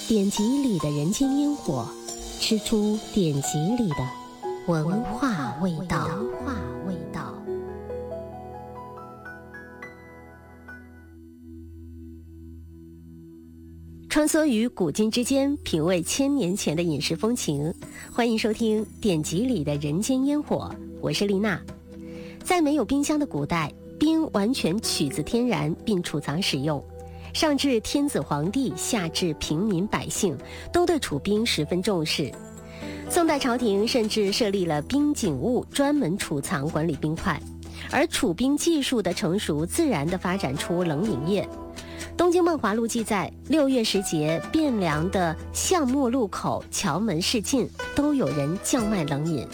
典籍里的人间烟火，吃出典籍里的文化味道。穿梭于古今之间，品味1000年前的饮食风情。欢迎收听典籍里的人间烟火，我是丽娜。在没有冰箱的古代，冰完全取自天然并储藏使用，上至天子皇帝，下至平民百姓，都对储冰十分重视。宋代朝廷甚至设立了冰景物，专门储藏管理冰块。而储冰技术的成熟，自然地发展出冷饮业。《东京梦华录》记载，6月时节，汴梁的巷陌路口、桥门市近都有人叫卖冷饮。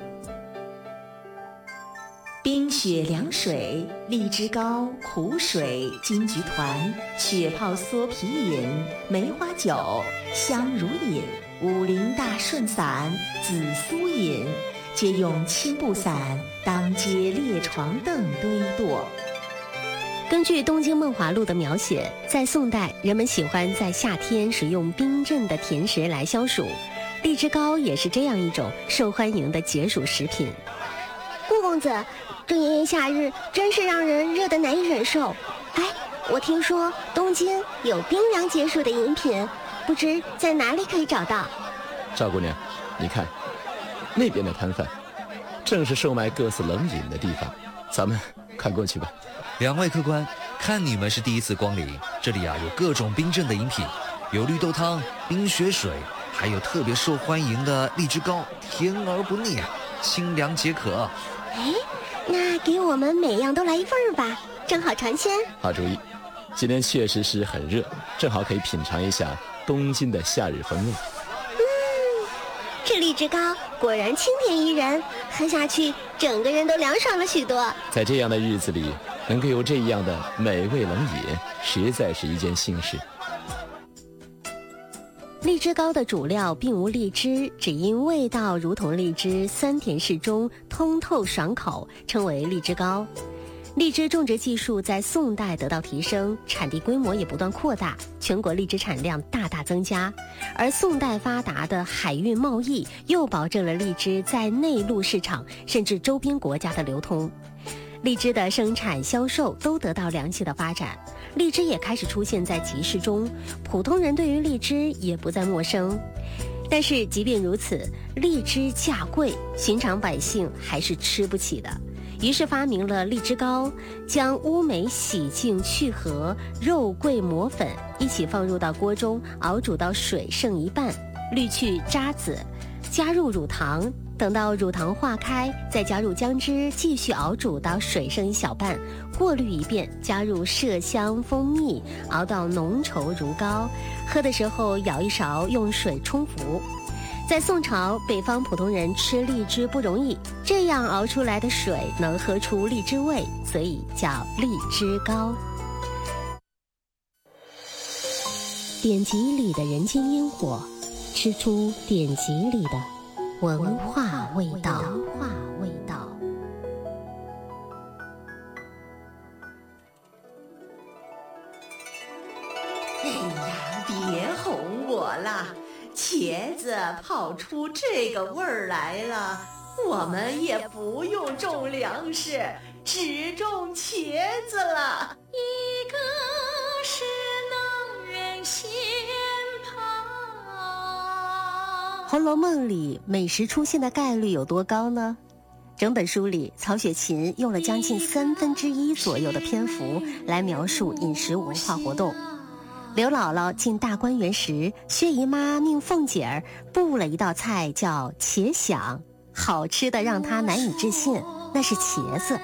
冰雪凉水、荔枝糕、苦水、金桔团、雪泡蓑皮饮、梅花酒、香茹饮、武陵大顺散、紫苏饮，皆用青布伞当街列床凳堆垛。 根据《东京梦华录》的描写，在宋代，人们喜欢在夏天使用冰镇的甜食来消暑，荔枝糕也是这样一种受欢迎的解暑食品。 顾公子，这炎炎夏日真是让人热得难以忍受。哎，我听说东京有冰凉解暑的饮品，不知在哪里可以找到？ 赵姑娘，你看，那边的摊贩，正是售卖各色冷饮的地方，咱们快过去吧。 2位客官，看你们是第一次光临，这里有各种冰镇的饮品，有绿豆汤、冰雪水，还有特别受欢迎的荔枝糕，甜而不腻，清凉解渴。 哎，那给我们每样都来一份吧，正好尝鲜。 好主意，今天确实是很热，正好可以品尝一下东京的夏日风味。 这荔枝糕果然清甜宜人，喝下去整个人都凉爽了许多。 在这样的日子里，能够有这样的美味冷饮，实在是一件幸事。 荔枝糕的主料并无荔枝，只因味道如同荔枝，酸甜适中，通透爽口，称为荔枝糕。荔枝种植技术在宋代得到提升，产地规模也不断扩大，全国荔枝产量大大增加。而宋代发达的海运贸易又保证了荔枝在内陆市场甚至周边国家的流通。荔枝的生产销售都得到良性的发展，荔枝也开始出现在集市中，普通人对于荔枝也不再陌生。但是即便如此，荔枝价贵，寻常百姓还是吃不起的。于是发明了荔枝糕，将乌梅洗净去核、肉桂磨粉一起放入到锅中，熬煮到水剩一半，滤去渣子，加入乳糖，等到乳糖化开，再加入姜汁，继续熬煮到水剩一小半，过滤一遍，加入麝香、蜂蜜，熬到浓稠如膏。喝的时候舀一勺，用水冲服。在宋朝，北方普通人吃荔枝不容易，这样熬出来的水能喝出荔枝味，所以叫荔枝糕。典籍里的人间烟火，吃出典籍里的文化味道。 哎呀，别哄我了，茄子泡出这个味儿来了，我们也不用种粮食，只种茄子了。 一个是能人仙泡。 《红楼梦》里美食出现的概率有多高呢？整本书里，曹雪芹用了将近1/3左右的篇幅来描述饮食文化活动。刘姥姥进大观园时，薛姨妈命凤姐儿布了一道菜叫茄鲞，好吃的让她难以置信，那是茄子。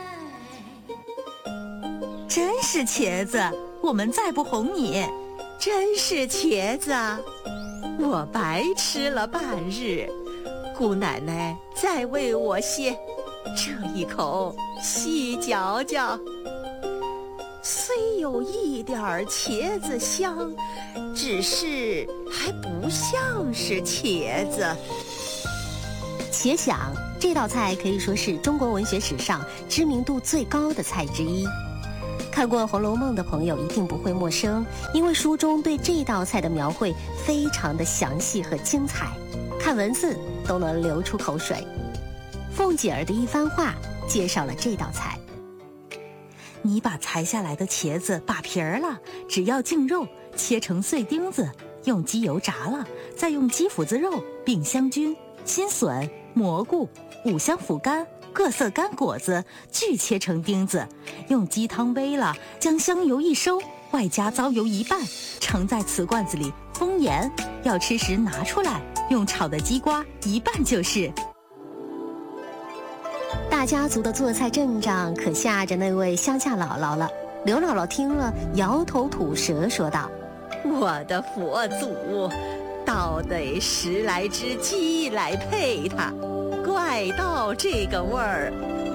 真是茄子，我们再不哄你。 真是茄子，我白吃了半日，姑奶奶再喂我些，这一口细嚼嚼。虽有一点茄子香，只是还不像是茄子。 茄鲞这道菜可以说是中国文学史上知名度最高的菜之一。 看过《红楼梦》的朋友一定不会陌生，因为书中对这道菜的描绘非常的详细和精彩，看文字都能流出口水。凤姐儿的一番话介绍了这道菜。 你把裁下来的茄子把皮儿了，只要净肉，切成碎丁子，用鸡油炸了，再用鸡脯子肉、并香菌、新笋、蘑菇、五香腐干、各色干果子俱切成丁子，用鸡汤煨了，将香油一收，外加糟油一半，盛在瓷罐子里封严。要吃时拿出来，用炒的鸡瓜一拌就是。 大家族的做菜阵仗可吓着那位乡下姥姥了。刘姥姥听了，摇头吐舌说道：“ 我的佛祖，倒得10来只鸡来配它，怪到这个味儿。”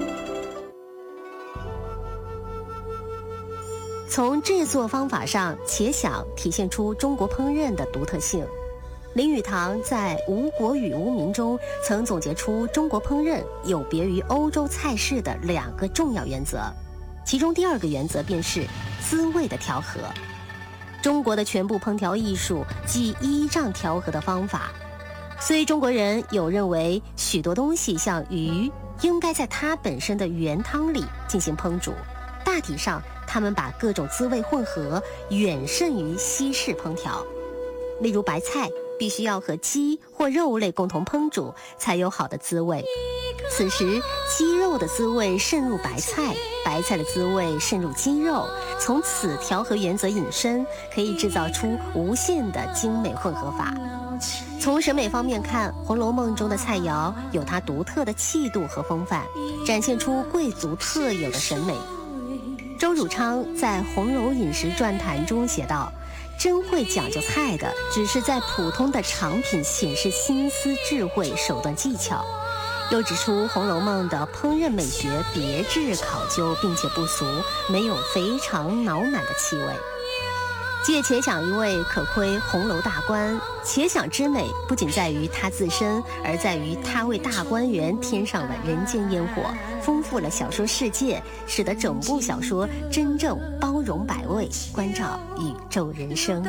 从制作方法上，且想体现出中国烹饪的独特性。林语堂在《吴国语无名》中曾总结出中国烹饪有别于欧洲菜式的2个重要原则，其中第2个原则便是滋味的调和。中国的全部烹调艺术即依仗调和的方法，虽中国人有认为许多东西像鱼应该在它本身的原汤里进行烹煮，大体上他们把各种滋味混合远胜于西式烹调。例如白菜必须要和鸡或肉类共同烹煮才有好的滋味，此时鸡肉的滋味渗入白菜，白菜的滋味渗入鸡肉，从此调和原则引申，可以制造出无限的精美混合法。从审美方面看，《红楼梦》中的菜肴有它独特的气度和风范，展现出贵族特有的审美。周汝昌在《红楼饮食传谈》中写道：“真会讲究菜的，只是在普通的常品显示心思、智慧、手段、技巧。”又指出《红楼梦》的烹饪美学别致考究，并且不俗，没有肥肠脑满的气味。借且想一位可窥红楼大观，且想之美不仅在于他自身，而在于他为大观园添上了人间烟火，丰富了小说世界，使得整部小说真正包容百味，关照宇宙人生。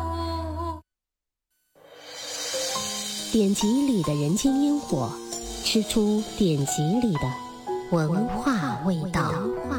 典籍里的人间烟火，吃出典籍里的文化味道。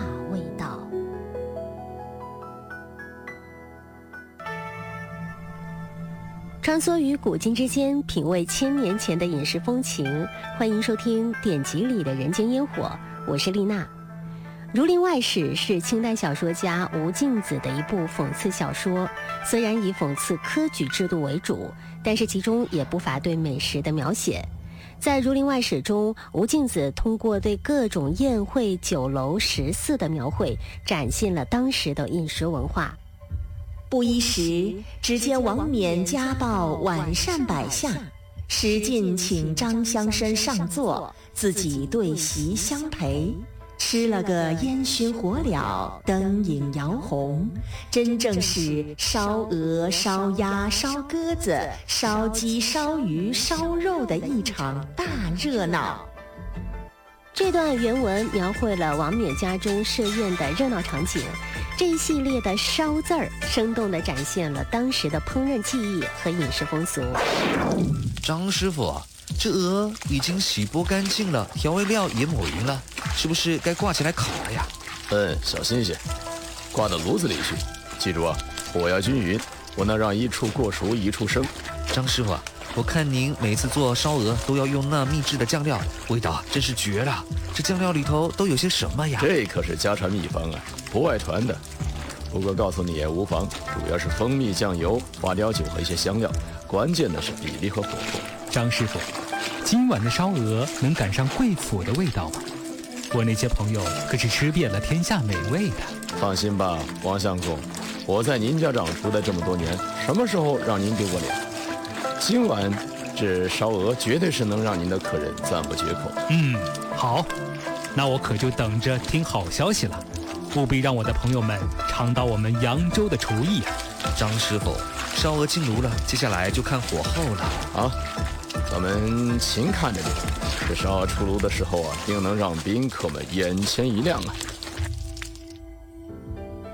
穿梭于古今之间，品味1000年前的饮食风情。欢迎收听典籍里的人间烟火，我是丽娜。《儒林外史》是清代小说家吴敬梓的一部讽刺小说，虽然以讽刺科举制度为主，但是其中也不乏对美食的描写。在《儒林外史》中，吴敬梓通过对各种宴会、酒楼、食肆的描绘，展现了当时的饮食文化。 不一时，只见王冕家报晚膳摆下，史进请张乡绅上座，自己对席相陪。吃了个烟熏火燎，灯影摇红，真正是烧鹅、烧鸭、烧鸽子、烧鸡、烧鱼、烧肉的一场大热闹。 这段原文描绘了王冕家中设宴的热闹场景，这一系列的烧字儿生动地展现了当时的烹饪技艺和饮食风俗。 张师傅，这鹅已经洗剥干净了，调味料也抹匀了，是不是该挂起来烤了呀？ 小心些，挂到炉子里去。记住啊，火要均匀，不能让一处过熟一处生。 张师傅，我看您每次做烧鹅都要用那秘制的酱料，味道真是绝了。这酱料里头都有些什么呀？ 这可是家传秘方啊，不外传的。不过告诉你也无妨，主要是蜂蜜、酱油、花雕酒和一些香料，关键的是比例和火候。 张师傅，今晚的烧鹅能赶上贵府的味道吗？我那些朋友可是吃遍了天下美味的。 放心吧，王相公，我在您家长出的这么多年，什么时候让您丢过脸？今晚这烧鹅绝对是能让您的客人赞不绝口。 好，那我可就等着听好消息了，务必让我的朋友们尝到我们扬州的厨艺啊！ 张师傅，烧鹅进炉了，接下来就看火候了。 好，咱们勤看着点，这烧鹅出炉的时候啊，定能让宾客们眼前一亮啊！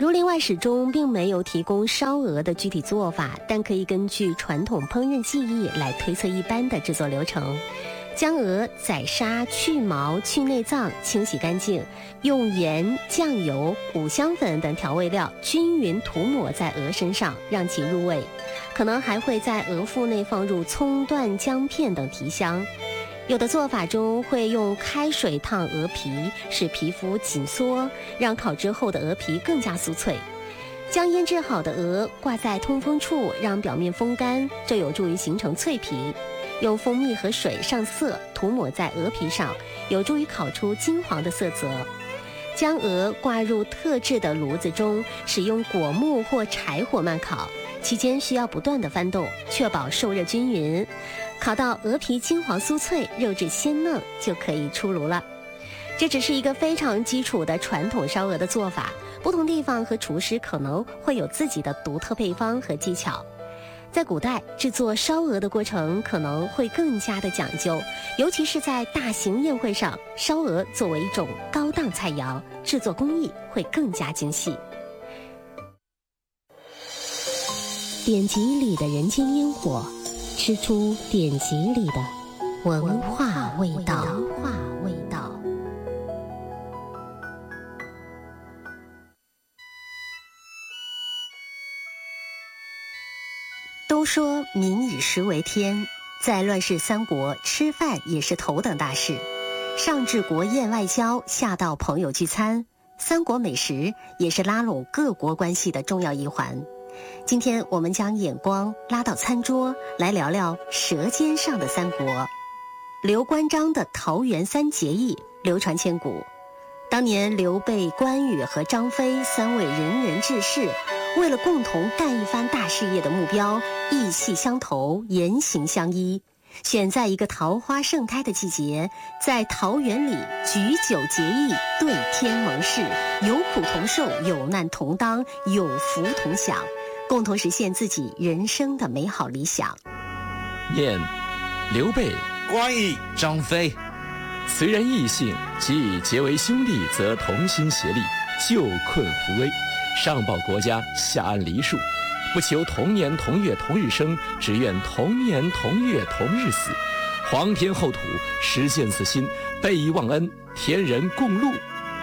儒林外史》中并没有提供烧鹅的具体做法，但可以根据传统烹饪技艺来推测一般的制作流程。将鹅宰杀、去毛、去内脏，清洗干净，用盐、酱油、五香粉等调味料均匀涂抹在鹅身上，让其入味。可能还会在鹅腹内放入葱段、姜片等提香。有的做法中会用开水烫鹅皮，使皮肤紧缩，让烤之后的鹅皮更加酥脆。将腌制好的鹅挂在通风处，让表面风干，这有助于形成脆皮。用蜂蜜和水上色，涂抹在鹅皮上，有助于烤出金黄的色泽。将鹅挂入特制的炉子中，使用果木或柴火慢烤，期间需要不断的翻动，确保受热均匀。烤到鹅皮金黄酥脆，肉质鲜嫩，就可以出炉了。这只是一个非常基础的传统烧鹅的做法，不同地方和厨师可能会有自己的独特配方和技巧。在古代，制作烧鹅的过程可能会更加的讲究，尤其是在大型宴会上，烧鹅作为一种高档菜肴，制作工艺会更加精细。典籍里的人间烟火，吃出典籍里的文化味道。都说民以食为天，在乱世三国，吃饭也是头等大事。上至国宴外交，下到朋友聚餐，三国美食也是拉拢各国关系的重要一环。今天我们将眼光拉到餐桌，来聊聊舌尖上的三国。刘关张的桃园三结义流传千古。当年刘备、关羽和张飞三位仁人志士，为了共同干一番大事业的目标，意气相投，言行相依，选在一个桃花盛开的季节，在桃园里举酒结义，对天盟誓，有苦同受，有难同当，有福同享，共同实现自己人生的美好理想。 念刘备、 关羽、张飞， 虽然异姓，既结为兄弟，则同心协力，救困扶危，上报国家，下安黎庶，不求同年同月同日生，只愿同年同月同日死。皇天厚土，实现此心，备以忘恩，天人共戮。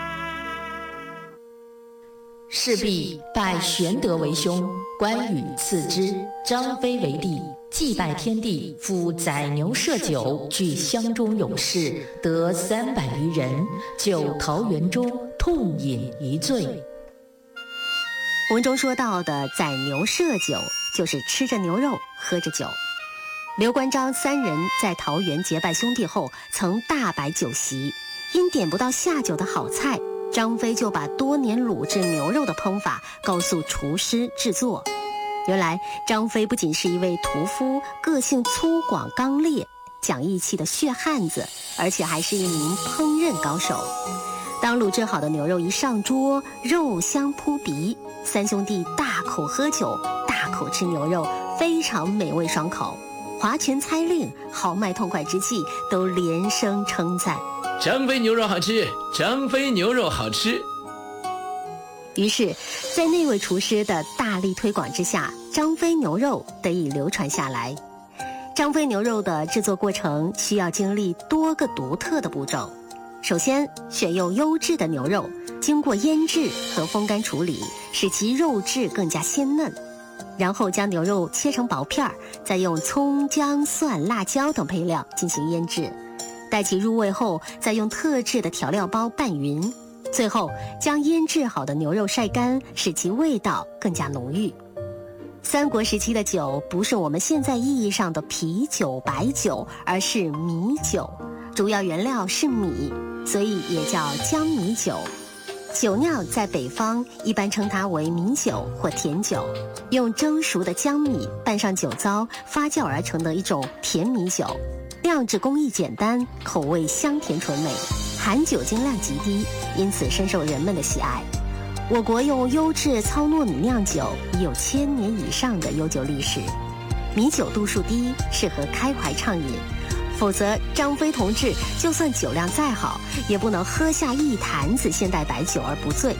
势必拜玄德为兄，关羽次之，张飞为弟，祭拜天地，夫宰牛设酒，聚乡中勇士，得300余人，就桃园中痛饮一醉。 文中说到的宰牛设酒，就是吃着牛肉，喝着酒。刘关张三人在桃园结拜兄弟后，曾大摆酒席，因点不到下酒的好菜，张飞就把多年卤制牛肉的烹法告诉厨师制作。原来张飞不仅是一位屠夫，个性粗犷刚烈，讲义气的血汉子，而且还是一名烹饪高手。当卤制好的牛肉一上桌，肉香扑鼻，三兄弟大口喝酒，大口吃牛肉，非常美味爽口。划拳猜令，豪迈痛快之际，都连声称赞： 张飞牛肉好吃，张飞牛肉好吃。 于是，在那位厨师的大力推广之下，张飞牛肉得以流传下来。张飞牛肉的制作过程需要经历多个独特的步骤。首先，选用优质的牛肉，经过腌制和风干处理，使其肉质更加鲜嫩。然后将牛肉切成薄片，再用葱、姜、蒜、辣椒等配料进行腌制。待其入味后，再用特制的调料包拌匀。最后，将腌制好的牛肉晒干，使其味道更加浓郁。三国时期的酒不是我们现在意义上的啤酒、白酒，而是米酒，主要原料是米，所以也叫江米酒。酒酿在北方一般称它为米酒或甜酒，用蒸熟的江米拌上酒糟发酵而成的一种甜米酒，酿制工艺简单，口味香甜醇美，含酒精量极低，因此深受人们的喜爱。我国用优质糙糯米酿酒已有1000年以上的悠久历史。米酒度数低，适合开怀畅饮，否则张飞同志就算酒量再好，也不能喝下一坛子现代白酒而不醉。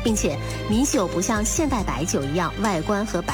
并且米酒不像现代白酒一样外观和白